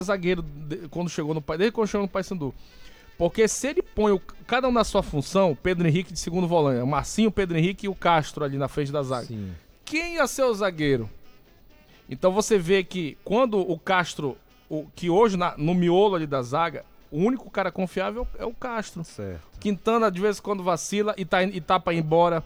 zagueiro desde quando chegou no Paysandu. Porque se ele põe cada um na sua função, Pedro Henrique de segundo volante, o Marcinho, o Pedro Henrique e o Castro ali na frente da zaga. Sim. Quem ia ser o zagueiro? Então você vê que quando o Castro, que hoje no miolo ali da zaga, o único cara confiável é o Castro. Certo. Quintana de vez em quando vacila e tá pra ir embora.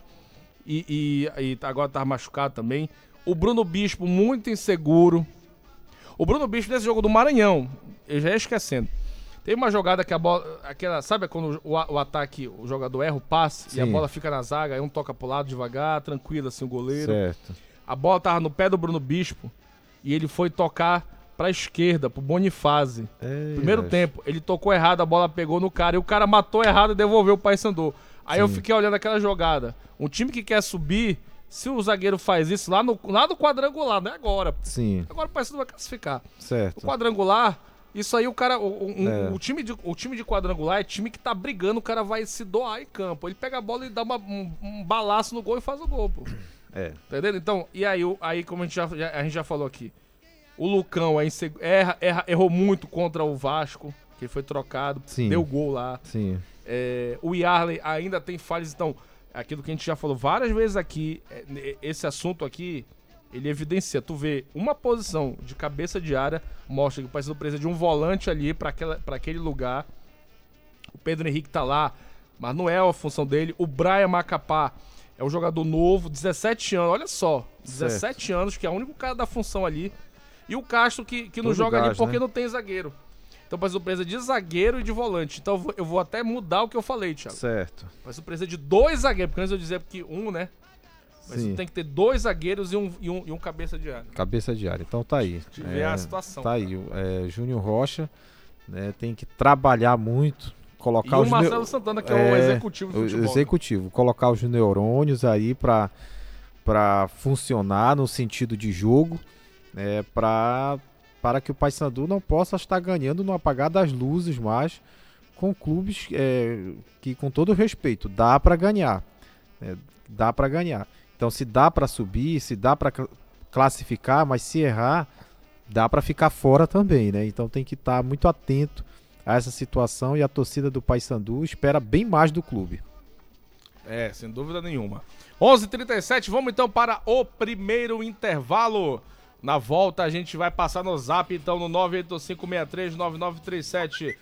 E agora tá machucado também. O Bruno Bispo muito inseguro. O Bruno Bispo nesse jogo do Maranhão, eu já ia esquecendo. Tem uma jogada que a bola, sabe quando o ataque, o jogador erra o passe. Sim. E a bola fica na zaga, aí um toca pro lado devagar, tranquilo assim o goleiro. Certo. A bola tava no pé do Bruno Bispo e ele foi tocar pra esquerda, pro Bonifácio. Primeiro tempo, ele tocou errado, a bola pegou no cara e o cara matou errado e devolveu o Paysandu. Aí eu fiquei olhando aquela jogada. Um time que quer subir, se o zagueiro faz isso lá no quadrangular, não é agora. Sim. Agora o Paysandu vai classificar. Certo. O quadrangular, isso aí o cara, o time de quadrangular é time que tá brigando, o cara vai se doar em campo. Ele pega a bola e dá um balaço no gol e faz o gol, pô. Entendeu? Então, e aí como a gente já falou aqui, o Lucão errou muito contra o Vasco, que foi trocado, deu gol lá. Sim. O Yarley ainda tem falhas, então, aquilo que a gente já falou várias vezes aqui, esse assunto aqui, ele evidencia. Tu vê uma posição de cabeça de área, mostra que o Paysandu precisa de um volante ali pra aquele lugar. O Pedro Henrique tá lá, mas não é a função dele. O Brian Macapá é um jogador novo, 17 anos, olha só, 17 anos, que é o único cara da função ali. E o Castro que não joga ali porque não tem zagueiro. Então o Paysandu precisa de zagueiro e de volante. Então eu vou até mudar o que eu falei, Thiago. Certo. O Paysandu precisa de 2 zagueiros, porque antes eu dizia que né? Mas tem que ter 2 zagueiros e um cabeça de área. Cabeça de área. Então tá aí. De ver a situação. Tá aí. Júnior Rocha, né, tem que trabalhar muito. Colocar e o Marcelo Santana, que é o executivo do futebol. Executivo. Colocar os neurônios aí pra funcionar no sentido de jogo, para que o Paysandu não possa estar ganhando no apagar das luzes mais com clubes que, com todo respeito, dá para ganhar. Dá para ganhar. Então, se dá para subir, se dá para classificar, mas se errar, dá para ficar fora também, né? Então tem que estar muito atento a essa situação e a torcida do Paysandu espera bem mais do clube. Sem dúvida nenhuma. 11h37, vamos então para o primeiro intervalo. Na volta a gente vai passar no zap então no 985639937,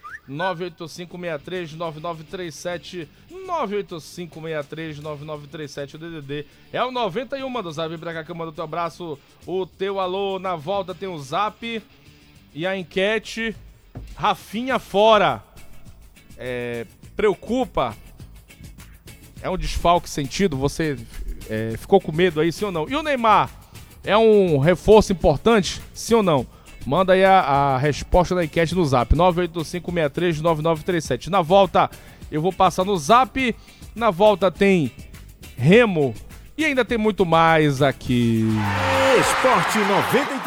985639937, 985639937, o DDD é o 91 do zap. Pra cá que eu mando o teu abraço, o teu alô. Na volta tem o zap e a enquete. Rafinha fora, preocupa? É um desfalque sentido? Você ficou com medo aí, sim ou não? E o Neymar? É um reforço importante? Sim ou não? Manda aí a resposta da enquete no zap 985639937. Na volta eu vou passar no zap. Na volta tem Remo e ainda tem muito mais aqui. Esporte 93.